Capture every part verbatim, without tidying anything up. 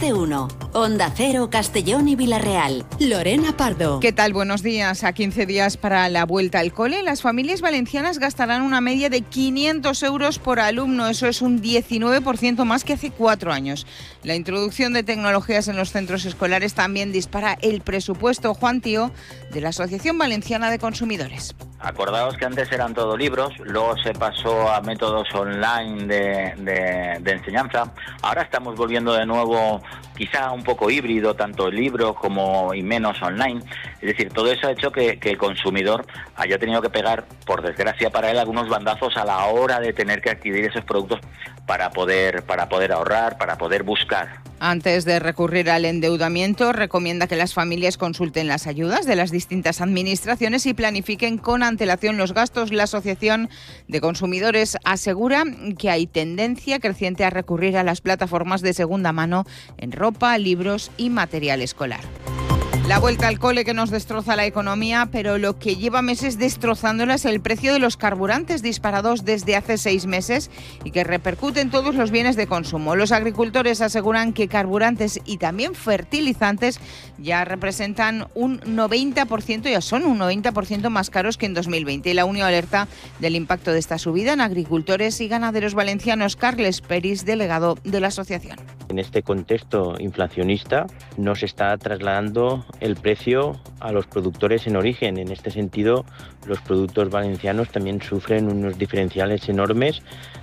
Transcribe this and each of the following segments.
de uno. Onda Cero, Castellón y Villarreal. Lorena Pardo. ¿Qué tal? Buenos días. A quince días para la vuelta al cole, las familias valencianas gastarán una media de quinientos euros por alumno. Eso es un diecinueve por ciento más que hace cuatro años. La introducción de tecnologías en los centros escolares también dispara el presupuesto. Juan Tío, de la Asociación Valenciana de Consumidores. Acordaos que antes eran todo libros, luego se pasó a métodos online de, de, de enseñanza. Ahora estamos volviendo de nuevo, quizá un poco híbrido, tanto el libro como y menos online. Es decir, todo eso ha hecho que, que el consumidor haya tenido que pegar, por desgracia para él, algunos bandazos a la hora de tener que adquirir esos productos para poder, para poder ahorrar, para poder buscar. Antes de recurrir al endeudamiento, recomienda que las familias consulten las ayudas de las distintas administraciones y planifiquen con antelación los gastos. La Asociación de Consumidores asegura que hay tendencia creciente a recurrir a las plataformas de segunda mano en ropa, libros y material escolar. La vuelta al cole que nos destroza la economía, pero lo que lleva meses destrozándola es el precio de los carburantes, disparados desde hace seis meses y que repercute en todos los bienes de consumo. Los agricultores aseguran que carburantes y también fertilizantes ya representan un noventa por ciento, ya son un noventa por ciento más caros que en dos mil veinte. Y la Unión alerta del impacto de esta subida en agricultores y ganaderos valencianos. Carles Peris, delegado de la asociación. En este contexto inflacionista no se está trasladando el precio a los productores en origen. En este sentido, los productos valencianos también sufren unos diferenciales enormes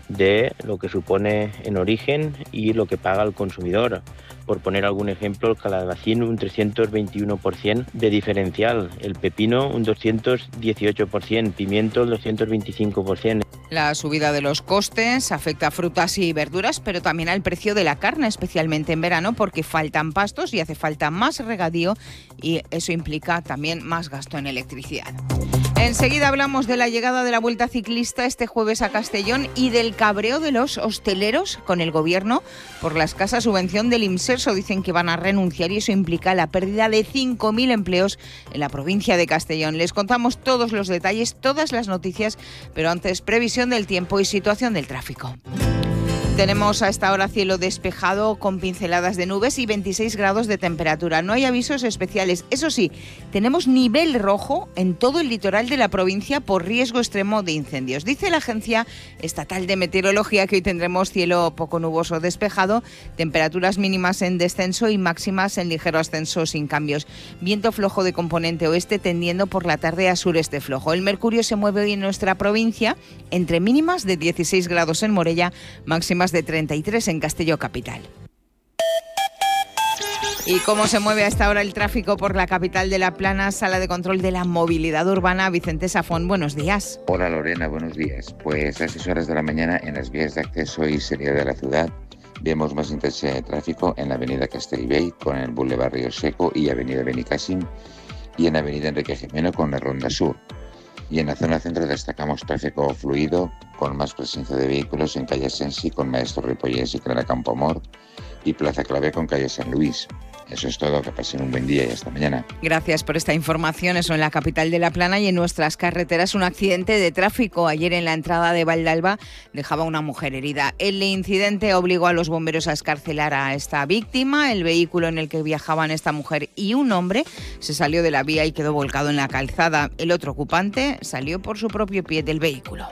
de lo que supone en origen y lo que paga el consumidor. Por poner algún ejemplo, el calabacín un trescientos veintiuno por ciento de diferencial, el pepino un doscientos dieciocho por ciento, pimiento el doscientos veinticinco por ciento. La subida de los costes afecta a frutas y verduras, pero también al precio de la carne, especialmente en verano, porque faltan pastos y hace falta más regadío y eso implica también más gasto en electricidad. Enseguida hablamos de la llegada de la Vuelta Ciclista este jueves a Castellón y del cabreo de los hosteleros con el Gobierno por la escasa subvención del IMSERSO. Dicen que van a renunciar y eso implica la pérdida de cinco mil empleos en la provincia de Castellón. Les contamos todos los detalles, todas las noticias, pero antes previsión del tiempo y situación del tráfico. Tenemos a esta hora cielo despejado con pinceladas de nubes y veintiséis grados de temperatura. No hay avisos especiales. Eso sí, tenemos nivel rojo en todo el litoral de la provincia por riesgo extremo de incendios. Dice la Agencia Estatal de Meteorología que hoy tendremos cielo poco nuboso despejado, temperaturas mínimas en descenso y máximas en ligero ascenso sin cambios. Viento flojo de componente oeste tendiendo por la tarde a sureste flojo. El mercurio se mueve hoy en nuestra provincia entre mínimas de dieciséis grados en Morella, máximas de treinta y tres en Castelló capital. ¿Y cómo se mueve a esta hora el tráfico por la capital de La Plana? Sala de control de la movilidad urbana, Vicente Safón, buenos días. Hola Lorena, buenos días. Pues a estas horas de la mañana en las vías de acceso y salida de la ciudad vemos más intensidad de tráfico en la avenida Castellbell con el Boulevard Río Seco y avenida Benicàssim y en avenida Enrique Gimeno con la Ronda Sur. Y en la zona centro destacamos tráfico fluido con más presencia de vehículos en calle Sensi con Maestro Ripollès y Clara Campoamor y Plaza Clavé con calle San Luis. Eso es todo, que pasen un buen día y hasta mañana. Gracias por esta información. Eso en la capital de La Plana y en nuestras carreteras un accidente de tráfico. Ayer en la entrada de Valdalba dejaba una mujer herida. El incidente obligó a los bomberos a excarcelar a esta víctima. El vehículo en el que viajaban esta mujer y un hombre se salió de la vía y quedó volcado en la calzada. El otro ocupante salió por su propio pie del vehículo.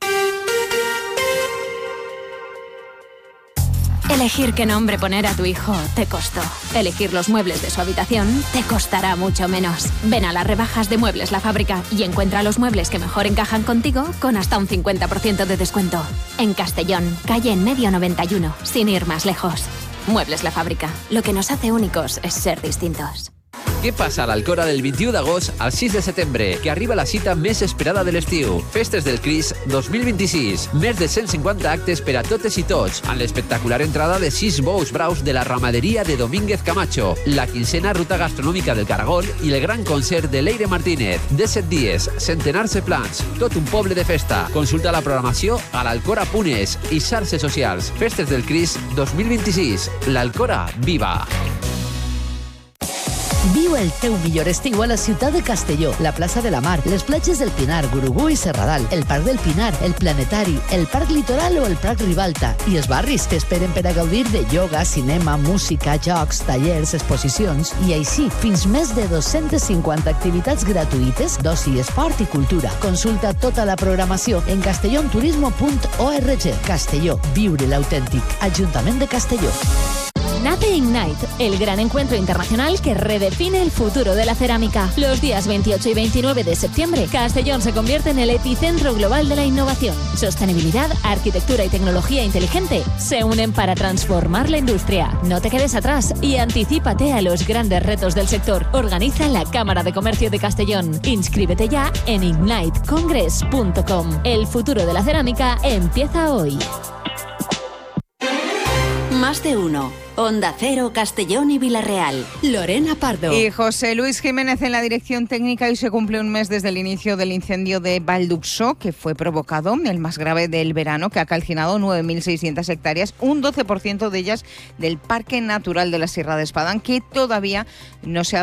Elegir qué nombre poner a tu hijo te costó. Elegir los muebles de su habitación te costará mucho menos. Ven a las rebajas de Muebles La Fábrica y encuentra los muebles que mejor encajan contigo con hasta un cincuenta por ciento de descuento. En Castellón, calle en medio noventa y uno, sin ir más lejos. Muebles La Fábrica. Lo que nos hace únicos es ser distintos. Què passa a l'Alcora del vint-i-u d'agost al sis de setembre, que arriba la cita més esperada de l'estiu? Festes del Cris dos mil vint-i-sis. Més de cent cinquanta actes per a totes i tots, amb l'espectacular entrada de sis bous braus de la ramaderia de Domínguez Camacho, la quincena ruta gastronòmica del Caragol i el gran concert de Leire Martínez. disset dies, centenars de plans, tot un poble de festa. Consulta la programació a l'alcora punt es i xarxes socials. Festes del Cris dos mil vint-i-sis. L'Alcora viva! Viu el teu millor estiu a la ciutat de Castelló, la plaça de la Mar, les platges del Pinar, Gurugú i Serradal, el Parc del Pinar, el Planetari, el Parc Litoral o el Parc Ribalta. I els barris t'esperen per a gaudir de ioga, cinema, música, jocs, tallers, exposicions i així fins més de dos-centes cinquanta activitats gratuïtes d'oci, esport i cultura. Consulta tota la programació en castellonturismo punt org. Castelló, viure l'autèntic. Ajuntament de Castelló. Nace Ignite, el gran encuentro internacional que redefine el futuro de la cerámica. Los días veintiocho y veintinueve de septiembre, Castellón se convierte en el epicentro global de la innovación. Sostenibilidad, arquitectura y tecnología inteligente se unen para transformar la industria. No te quedes atrás y anticípate a los grandes retos del sector. Organiza la Cámara de Comercio de Castellón. Inscríbete ya en ignite congress punto com. El futuro de la cerámica empieza hoy. Más de uno. Onda Cero, Castellón y Villarreal. Lorena Pardo. Y José Luis Jiménez en la dirección técnica. Hoy se cumple un mes desde el inicio del incendio de Valduxó, que fue provocado, el más grave del verano, que ha calcinado nueve mil seiscientas hectáreas, un doce por ciento de ellas del Parque Natural de la Sierra de Espadán, que todavía no se ha